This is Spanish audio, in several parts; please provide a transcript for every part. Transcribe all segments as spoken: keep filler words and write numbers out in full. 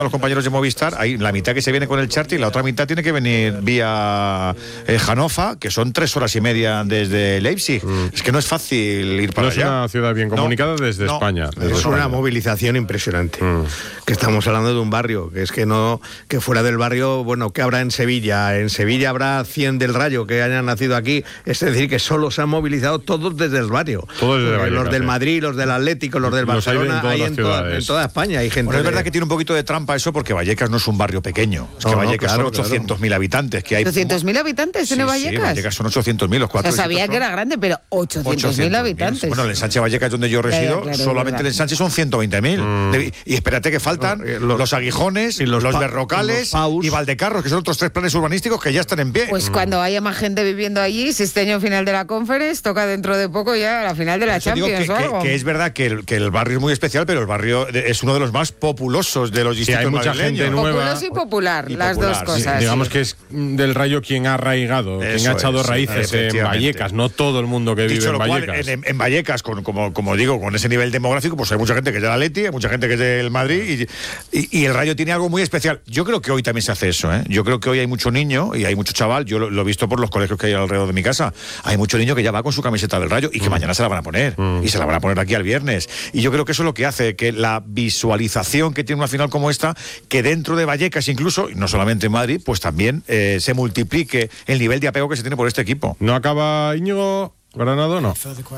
los compañeros de Movistar, hay la mitad que se viene con el charter y la otra mitad tiene que venir vía eh, Hannover, que son tres horas y media desde Leipzig. Mm. Es que no es fácil ir para no allá. No es una ciudad bien comunicada no, desde no, España. Desde es España. Una movilización impresionante. Mm. Que estamos hablando de un barrio, que es que no, que fuera del barrio, bueno, ¿qué habrá en Sevilla? En Sevilla habrá cien del Rayo que hayan nacido aquí. Es decir, que solo se han movilizado todos desde el barrio. Todos desde Vallecas, los del sí. Madrid, los del Atlético, los del los Barcelona, hay en, hay en, toda, en toda España. Hay gente. Bueno, es de... verdad que tiene un poquito de trampa eso, porque Vallecas no es un barrio pequeño. Es que no, Vallecas no, claro, son ochocientos mil claro. habitantes. Que hay... ¿ochocientos mil habitantes sí, en Vallecas? Sí, Vallecas son ochocientos mil, los cuatro. O sea, sabía que era grande, pero ochocientos mil habitantes. Bueno, el ensanche Vallecas, donde yo resido, claro, claro, solamente el ensanche son ciento veinte mil. Mm. Y espérate que faltan no, eh, los, los Aguijones, y los, los Berrocales los y Valdecarros, que son otros tres planes urbanísticos que ya están en pie. Pues mm. cuando haya más gente viviendo allí, si este año final de la Conference, toca dentro de poco ya la final de la Champions que, o algo. Que, que es verdad que el, que el barrio es muy especial, pero el barrio es uno de los más populosos de los distritos hay mucha madrileños. Gente nueva. Populoso y popular, y las popular, dos cosas. Sí, digamos que es del Rayo quien ha arraigado, Eso quien ha echado es, raíces sí, en Vallecas, no todo el mundo que Dicho vive en cual, Vallecas. En, en Vallecas, con, como, como digo, con ese nivel demográfico, pues hay mucha gente que es del Atleti, hay mucha gente que es del Madrid, y, y, y el Rayo tiene algo muy especial. Yo creo que hoy también se hace eso, ¿eh? Yo creo que hoy hay mucho niño y hay mucho chaval, yo lo, lo he visto por los colegios que hay alrededor de mi casa, hay mucho niño que ya va con su camiseta del Rayo y que mm. mañana se la van a poner, mm. y se la van a poner aquí al viernes. Y yo creo que eso es lo que hace que la visualización que tiene una final como esta, que dentro de Vallecas incluso, no solamente en Madrid, pues también eh, se multiplique el nivel de apego que se tiene por este equipo. ¿No acaba Íñigo Granado, no?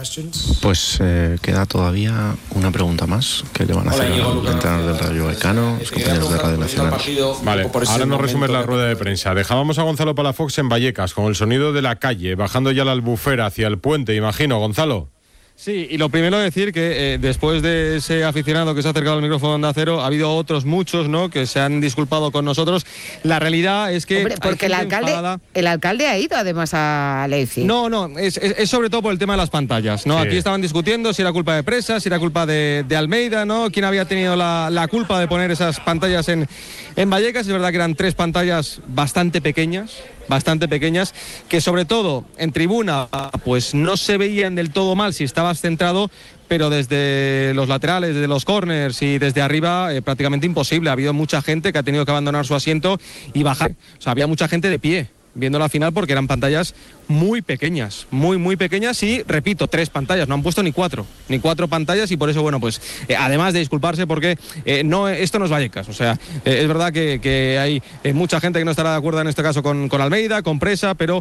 Pues eh, queda todavía una pregunta más que le van a hacer al entrenador del Rayo Vallecano, los compañeros de Radio Nacional. Vale, ahora nos resumes la rueda de prensa. Dejábamos a Gonzalo Palafox en Vallecas, con el sonido de la calle, bajando ya la Albufera hacia el puente, imagino, Gonzalo. Sí, y lo primero decir que eh, después de ese aficionado que se ha acercado al micrófono de Onda Cero, ha habido otros muchos, ¿no?, que se han disculpado con nosotros. La realidad es que... Hombre, porque el alcalde, el alcalde ha ido además a Leipzig. No, no, es, es, es sobre todo por el tema de las pantallas, ¿no? Sí. Aquí estaban discutiendo si era culpa de Presa, si era culpa de, de Almeida, ¿no? ¿Quién había tenido la, la culpa de poner esas pantallas en, en Vallecas? Es verdad que eran tres pantallas bastante pequeñas, bastante pequeñas, que sobre todo en tribuna pues no se veían del todo mal si estabas centrado, pero desde los laterales, desde los corners y desde arriba eh, prácticamente imposible. Ha habido mucha gente que ha tenido que abandonar su asiento y bajar. O sea, había mucha gente de pie viendo la final porque eran pantallas muy pequeñas, muy, muy pequeñas y, repito, tres pantallas, no han puesto ni cuatro, ni cuatro pantallas y por eso, bueno, pues, eh, además de disculparse porque eh, no, esto no es Vallecas, o sea, eh, es verdad que, que hay eh, mucha gente que no estará de acuerdo en este caso con, con Almeida, con Presa, pero